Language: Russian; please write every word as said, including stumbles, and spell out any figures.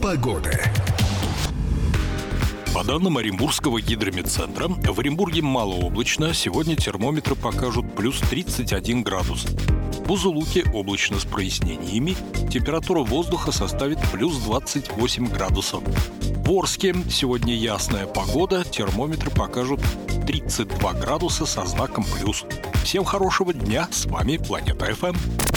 погоды. По данным Оренбургского гидрометцентра, в Оренбурге малооблачно. Сегодня термометры покажут плюс тридцать один градус. В Бузулуке облачно с прояснениями. Температура воздуха составит плюс двадцать восемь градусов. В Орске сегодня ясная погода. Термометры покажут тридцать два градуса со знаком плюс. Всем хорошего дня. С вами Планета эф эм.